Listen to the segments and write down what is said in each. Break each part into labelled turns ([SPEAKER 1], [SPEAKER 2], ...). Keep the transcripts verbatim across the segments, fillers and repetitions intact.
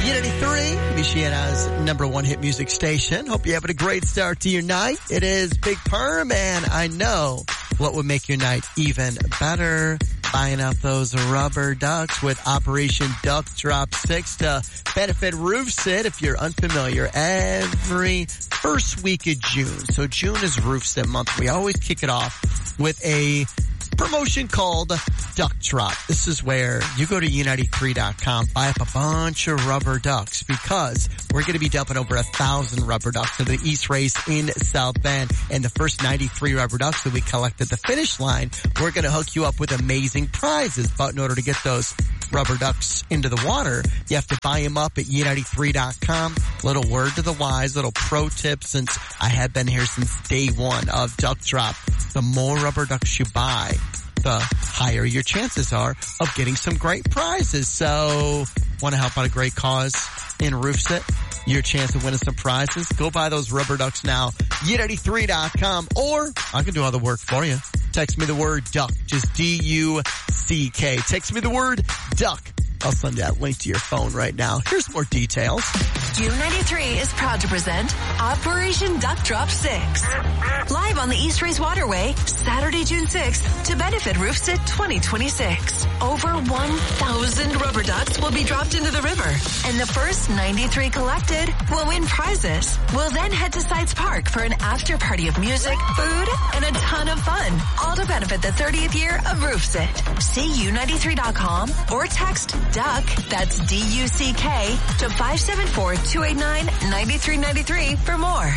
[SPEAKER 1] ninety-three, Michiana's number one hit music station. Hope you're having a great start to your night. It is Big Perm, and I know what would make your night even better. Buying up those rubber ducks with Operation Duck Drop six to benefit Roofsit. If you're unfamiliar, every first week of June, so June is Roofsit month, we always kick it off with a promotion called Duck Drop. This is where you go to U ninety-three dot com, buy up a bunch of rubber ducks, because we're going to be dumping over a thousand rubber ducks to the East Race in South Bend. And the first ninety-three rubber ducks that we collect at the finish line, we're going to hook you up with amazing prizes. But in order to get those rubber ducks into the water, you have to buy them up at U ninety-three dot com. Little word to the wise, little pro tip, since I have been here since day one of Duck Drop. The more rubber ducks you buy, the higher your chances are of getting some great prizes. So, want to help out a great cause in Roofsit? Your chance of winning some prizes? Go buy those rubber ducks now. U ninety-three dot com, or I can do all the work for you. Text me the word duck, just D U C K. Text me the word duck. I'll send that link to your phone right now. Here's more details.
[SPEAKER 2] U ninety-three is proud to present Operation Duck Drop six. Live on the East Race Waterway, Saturday, June sixth, to benefit Roofsit twenty twenty-six. Over one thousand rubber ducks will be dropped into the river, and the first ninety-three collected will win prizes. We'll then head to Sites Park for an after party of music, food, and a ton of fun, all to benefit the thirtieth year of Roofsit. See U ninety-three dot com or text DUCK, that's D U C K, to five seven four, two eight nine, nine three nine three for more.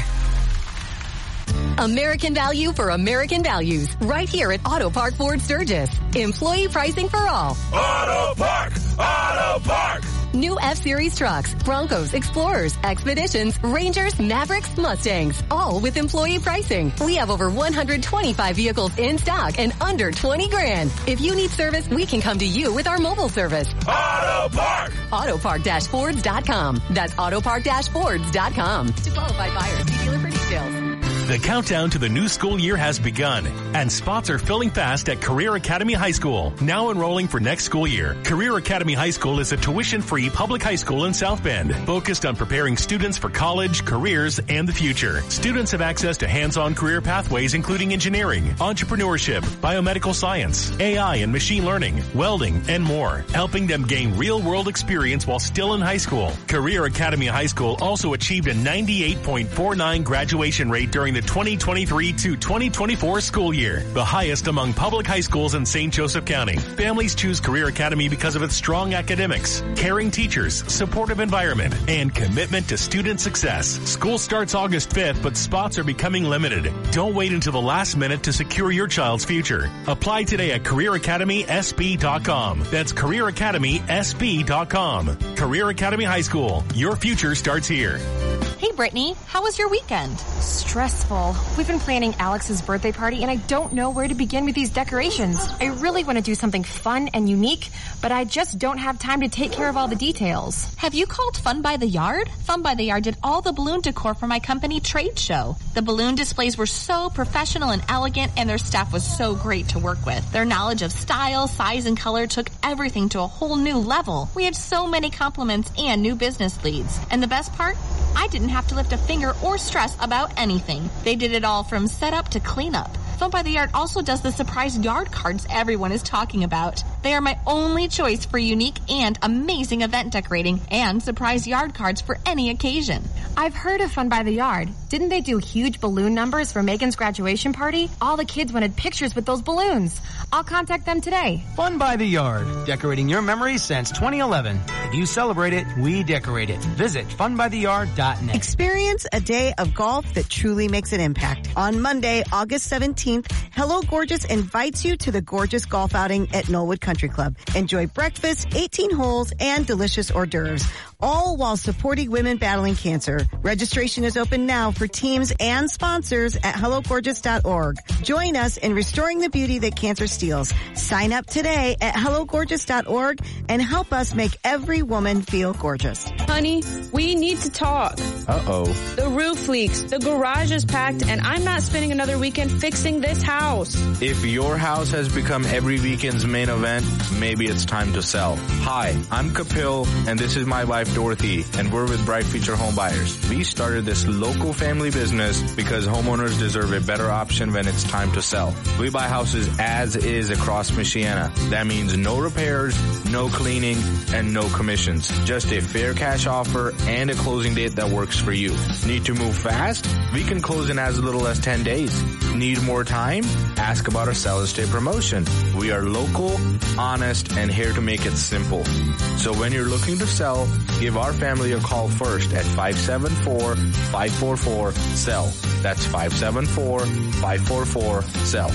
[SPEAKER 3] American value for American values, right here at Auto Park Ford Sturgis. Employee pricing for all.
[SPEAKER 4] Auto Park! Auto Park!
[SPEAKER 3] New F-Series trucks, Broncos, Explorers, Expeditions, Rangers, Mavericks, Mustangs, all with employee pricing. We have over one hundred twenty-five vehicles in stock and under twenty grand. If you need service, we can come to you with our mobile service.
[SPEAKER 4] Auto Park!
[SPEAKER 3] Autopark Fords dot com. That's Autopark Fords dot com. To qualified buyers, see dealer for details.
[SPEAKER 5] The countdown to the new school year has begun, and spots are filling fast at Career Academy High School. Now enrolling for next school year. Career Academy High School is a tuition-free public high school in South Bend, focused on preparing students for college, careers, and the future. Students have access to hands-on career pathways including engineering, entrepreneurship, biomedical science, A I and machine learning, welding, and more, helping them gain real-world experience while still in high school. Career Academy High School also achieved a ninety-eight point four nine graduation rate during the twenty twenty-three to twenty twenty-four school year, the highest among public high schools in Saint Joseph County. Families choose Career Academy because of its strong academics, caring teachers, supportive environment, and commitment to student success. School starts August fifth, but spots are becoming limited. Don't wait until the last minute to secure your child's future. Apply today at Career Academy S B dot com. That's Career Academy S B dot com. Career Academy High School. Your future starts here.
[SPEAKER 6] Hey, Brittany, how was your weekend?
[SPEAKER 7] Stressful. We've been planning Alex's birthday party, and I don't know where to begin with these decorations. I really want to do something fun and unique, but I just don't have time to take care of all the details.
[SPEAKER 6] Have you called Fun by the Yard? Fun by the Yard did all the balloon decor for my company trade show. The balloon displays were so professional and elegant, and their staff was so great to work with. Their knowledge of style, size, and color took everything to a whole new level. We had so many compliments and new business leads. And the best part? I didn't have to lift a finger or stress about anything. They did it all from setup to cleanup. Fun by the Yard also does the surprise yard cards everyone is talking about. They are my only choice for unique and amazing event decorating and surprise yard cards for any occasion.
[SPEAKER 7] I've heard of Fun by the Yard. Didn't they do huge balloon numbers for Megan's graduation party? All the kids wanted pictures with those balloons. I'll contact them today.
[SPEAKER 8] Fun by the Yard, decorating your memories since twenty eleven. If you celebrate it, we decorate it. Visit fun by the yard dot net.
[SPEAKER 9] Experience a day of golf that truly makes an impact. On Monday, August seventeenth, Hello Gorgeous invites you to the gorgeous golf outing at Knollwood Country Club. Enjoy breakfast, eighteen holes, and delicious hors d'oeuvres, all while supporting women battling cancer. Registration is open now for teams and sponsors at hello gorgeous dot org. Join us in restoring the beauty that cancer steals. Sign up today at hello gorgeous dot org and help us make every woman feel gorgeous.
[SPEAKER 10] Honey, we need to talk. Uh-oh.
[SPEAKER 11] The roof leaks, the garage is packed, and I'm not spending another weekend fixing this house.
[SPEAKER 10] If your house has become every weekend's main event, maybe it's time to sell. Hi, I'm Kapil, and this is my wife Dorothy, and we're with Bright Future Home Buyers. We started this local family business because homeowners deserve a better option when it's time to sell. We buy houses as is across Michiana. That means no repairs, no cleaning, and no commissions. Just a fair cash offer and a closing date that works for you. Need to move fast? We can close in as little as ten days. Need more time? Ask about our Sell and Stay promotion. We are local, honest, and here to make it simple. So when you're looking to sell, give our family a call first at five seven four, five four four, S E L L. That's five seven four, five four four, S E L L.